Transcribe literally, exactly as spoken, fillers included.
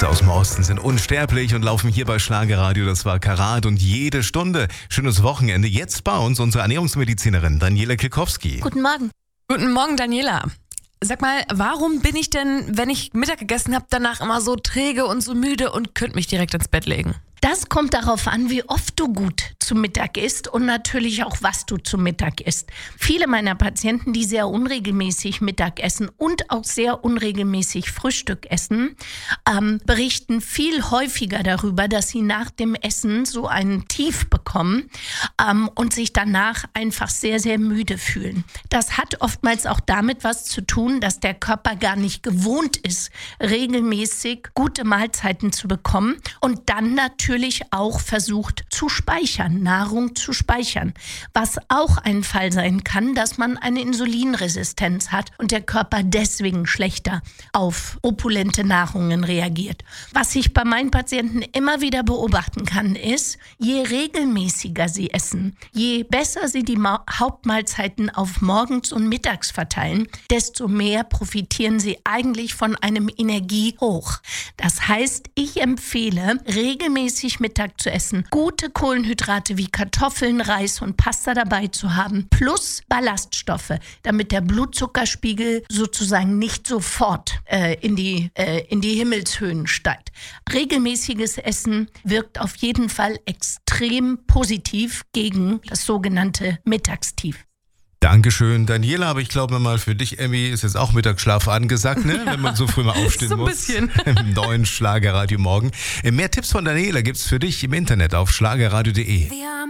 Hits aus dem Osten sind unsterblich und laufen hier bei Schlagerradio. Das war Karat und jede Stunde. Schönes Wochenende. Jetzt bei uns unsere Ernährungsmedizinerin Daniela Kilkowski. Guten Morgen. Guten Morgen, Daniela. Sag mal, warum bin ich denn, wenn ich Mittag gegessen habe, danach immer so träge und so müde und könnte mich direkt ins Bett legen? Das kommt darauf an, wie oft du gut zu Mittag isst und natürlich auch, was du zu Mittag isst. Viele meiner Patienten, die sehr unregelmäßig Mittag essen und auch sehr unregelmäßig Frühstück essen, ähm, berichten viel häufiger darüber, dass sie nach dem Essen so einen Tief bekommen ähm, und sich danach einfach sehr, sehr müde fühlen. Das hat oftmals auch damit was zu tun, dass der Körper gar nicht gewohnt ist, regelmäßig gute Mahlzeiten zu bekommen und dann natürlich natürlich auch versucht zu speichern, Nahrung zu speichern. Was auch ein Fall sein kann, dass man eine Insulinresistenz hat und der Körper deswegen schlechter auf opulente Nahrungen reagiert. Was ich bei meinen Patienten immer wieder beobachten kann, ist, je regelmäßiger sie essen, je besser sie die Ma- Hauptmahlzeiten auf morgens und mittags verteilen, desto mehr profitieren sie eigentlich von einem Energiehoch. Das heißt, ich empfehle, regelmäßig Mittag zu essen, gute Kohlenhydrate wie Kartoffeln, Reis und Pasta dabei zu haben, plus Ballaststoffe, damit der Blutzuckerspiegel sozusagen nicht sofort äh, in die, äh, in die Himmelshöhen steigt. Regelmäßiges Essen wirkt auf jeden Fall extrem positiv gegen das sogenannte Mittagstief. Dankeschön, Daniela, aber ich glaube mal für dich, Emmy, ist jetzt auch Mittagsschlaf angesagt, ne? Wenn man so früh mal aufstehen so ein muss. bisschen. Im neuen Schlagerradio morgen. Mehr Tipps von Daniela gibt's für dich im Internet auf schlagerradio punkt de.